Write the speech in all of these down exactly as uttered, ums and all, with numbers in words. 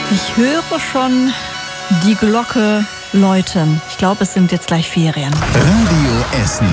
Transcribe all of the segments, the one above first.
Ich höre schon die Glocke läuten. Ich glaube, es sind jetzt gleich Ferien. Radio Essen.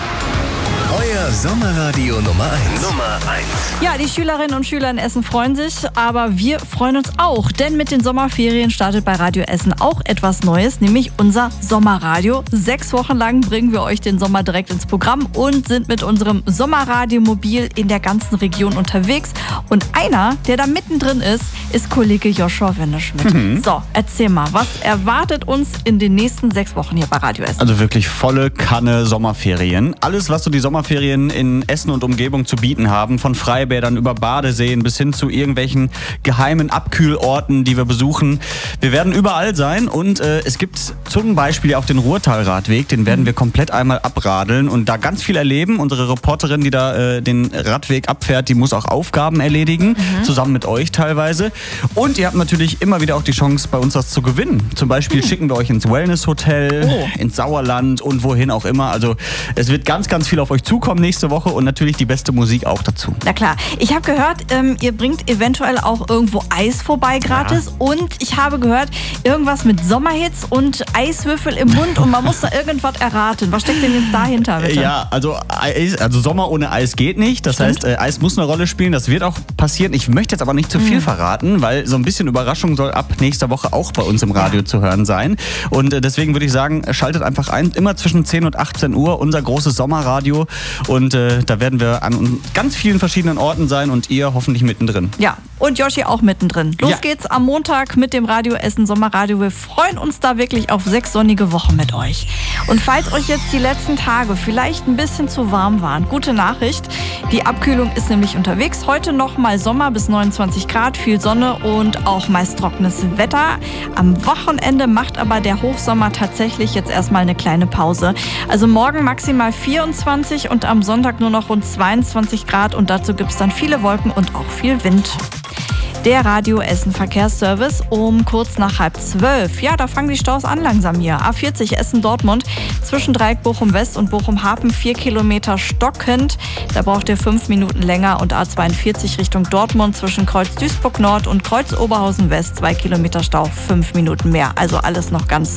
Euer Sommerradio Nummer eins. Nummer eins. Ja, die Schülerinnen und Schüler in Essen freuen sich, aber wir freuen uns auch, denn mit den Sommerferien startet bei Radio Essen auch etwas Neues, nämlich unser Sommerradio. Sechs Wochen lang bringen wir euch den Sommer direkt ins Programm und sind mit unserem Sommerradiomobil in der ganzen Region unterwegs. Und einer, der da mittendrin ist, ist Kollege Joshua Wendeschmidt. Mhm. So, erzähl mal, was erwartet uns in den nächsten sechs Wochen hier bei Radio Essen? Also wirklich volle Kanne Sommerferien. Alles, was so die Sommerferien in Essen und Umgebung zu bieten haben, von Freibädern über Badeseen bis hin zu irgendwelchen geheimen Abkühlorten, die wir besuchen. Wir werden überall sein und äh, es gibt zum Beispiel auch den Ruhrtalradweg, den werden wir komplett einmal abradeln und da ganz viel erleben. Unsere Reporterin, die da äh, den Radweg abfährt, die muss auch Aufgaben erledigen, mhm. zusammen mit euch teilweise. Und ihr habt natürlich immer wieder auch die Chance, bei uns was zu gewinnen. Zum Beispiel mhm. schicken wir euch ins Wellness-Hotel, oh. ins Sauerland und wohin auch immer. Also es wird ganz, ganz viel auf euch zukommen nächste Woche und natürlich die beste Musik auch dazu. Na klar. Ich habe gehört, ähm, ihr bringt eventuell auch irgendwo Eis vorbei gratis. Ja. Und ich habe gehört, irgendwas mit Sommerhits und Eiswürfel im Mund und man muss da irgendwas erraten. Was steckt denn jetzt dahinter, bitte? Ja, also, Eis, also Sommer ohne Eis geht nicht. Das Stimmt. heißt, äh, Eis muss eine Rolle spielen. Das wird auch passieren. Ich möchte jetzt aber nicht zu viel mhm. verraten, weil so ein bisschen Überraschung soll ab nächster Woche auch bei uns im Radio ja. zu hören sein. Und äh, deswegen würde ich sagen, schaltet einfach ein. Immer zwischen zehn und achtzehn Uhr unser großes Sommerradio. Und äh, da werden wir an ganz vielen verschiedenen Orten sein und ihr hoffentlich mittendrin. Ja, und Joshi auch mittendrin. Los ja. geht's am Montag mit dem Radio Essen Sommerradio. Wir freuen uns da wirklich auf sechs sonnige Wochen mit euch. Und falls euch jetzt die letzten Tage vielleicht ein bisschen zu warm waren, gute Nachricht. Die Abkühlung ist nämlich unterwegs. Heute noch mal Sommer bis neunundzwanzig Grad, viel Sonne und auch meist trockenes Wetter. Am Wochenende macht aber der Hochsommer tatsächlich jetzt erstmal eine kleine Pause. Also morgen maximal vierundzwanzig und am Sonntag nur noch rund zweiundzwanzig Grad und dazu gibt es dann viele Wolken und auch viel Wind. Der Radio Essen Verkehrsservice um kurz nach halb zwölf. Ja, da fangen die Staus an langsam hier. A vierzig Essen-Dortmund zwischen Dreieck Bochum-West und Bochum-Hafen vier Kilometer stockend. Da braucht ihr fünf Minuten länger. Und A zweiundvierzig Richtung Dortmund zwischen Kreuz Duisburg Nord und Kreuz Oberhausen West zwei Kilometer Stau, fünf Minuten mehr. Also alles noch ganz